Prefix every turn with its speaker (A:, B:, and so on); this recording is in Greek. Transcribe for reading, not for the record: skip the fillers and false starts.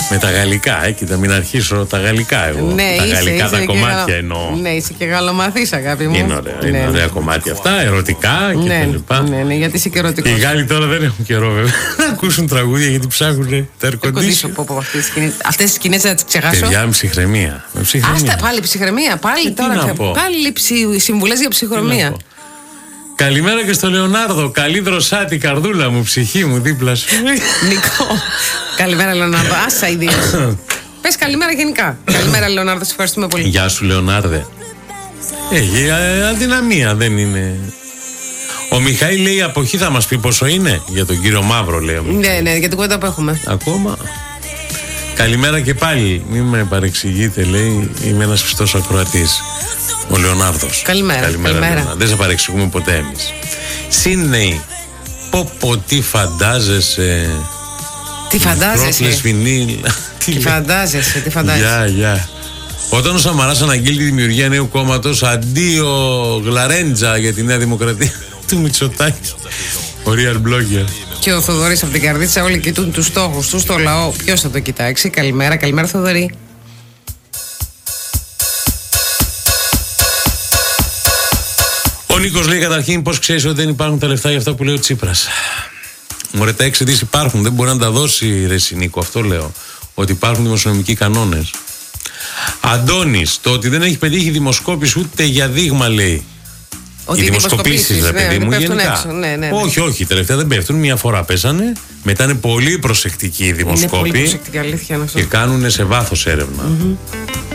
A: Με τα γαλλικά, κοίτα, μην αρχίσω τα γαλλικά εγώ.
B: Ναι,
A: τα
B: είσαι,
A: γαλλικά
B: είσαι
A: τα κομμάτια εννοώ.
B: Ναι, είσαι και γαλλομαθής, αγάπη μου.
A: Είναι ωραία κομμάτια αυτά, ερωτικά κτλ.
B: Ναι, γιατί είσαι και ερωτικός.
A: Οι Γάλλοι τώρα δεν έχουν καιρό βέβαια να ακούσουν τραγούδια γιατί ψάχνουν τα air condition.
B: Αυτές τις σκηνές να τις ξεχάσω.
A: Παιδιά, με ψυχραιμία.
B: Άστα, πάλι ψυχραιμία. Πάλι τώρα. Πάλι συμβουλές για ψυχραιμία.
A: Καλημέρα και στο Λεωνάρδο. Καλή δροσάτη, καρδούλα μου, ψυχή μου, δίπλα σου.
B: Νικό. Καλημέρα, Λεωνάρδο. Άσα ιδίως. Πες καλημέρα γενικά. Καλημέρα, Λεωνάρδο, σε ευχαριστούμε πολύ.
A: Γεια σου, Λεωνάρδε. Αδυναμία δεν είναι. Ο Μιχαήλ λέει: αποχή θα μας πει πόσο είναι. Για τον κύριο Μαύρο, λέει.
B: Ναι, για την κουβέντα που έχουμε.
A: Ακόμα. Καλημέρα και πάλι. Μην με παρεξηγείτε, λέει. Είμαι ένας πιστός ακροατής. Ο Λεωνάρδος.
B: Καλημέρα.
A: Δεν σε παρεξηγούμε ποτέ εμείς. Σίνεϊ, πω τι φαντάζεσαι.
B: Τι φαντάζεσαι. Τι φαντάζεσαι.
A: Γεια. Όταν ο Σαμαράς αναγγείλει τη δημιουργία νέου κόμματος, αντίο γλαρέντζα για τη Νέα Δημοκρατία του Μητσοτάκη. Ο Real Blogger.
B: Και ο Θοδωρής από την Καρδίτσα, όλοι κοιτούν τους στόχους τους στο λαό. Ποιος θα το κοιτάξει. Καλημέρα, Θοδωρή.
A: Ο Νίκος λέει καταρχήν πώς ξέρεις ότι δεν υπάρχουν τα λεφτά για αυτά που λέει ο Τσίπρας. Μωρέ, τα 6 δις υπάρχουν, δεν μπορεί να τα δώσει ρε Νίκο, αυτό λέω. Ότι υπάρχουν δημοσιονομικοί κανόνες. Αντώνης, το ότι δεν έχει πετύχει δημοσκόπηση ούτε για δείγμα λέει.
B: Ότι
A: οι δημοσκοπήσεις, ρε παιδί μου, γενικά.
B: Έξω, ναι.
A: Όχι, τελευταία δεν πέφτουν. Μια φορά πέσανε. Μετά είναι πολύ προσεκτικοί οι δημοσκόποι.
B: Είναι πολύ προσεκτική, αλήθεια.
A: Και κάνουν σε βάθος έρευνα.